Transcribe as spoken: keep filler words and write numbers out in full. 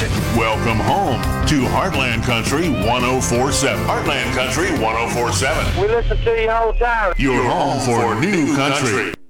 station. Welcome home to Heartland Country one oh four point seven. Heartland Country one oh four point seven. We listen to you all the time. Your home for new country.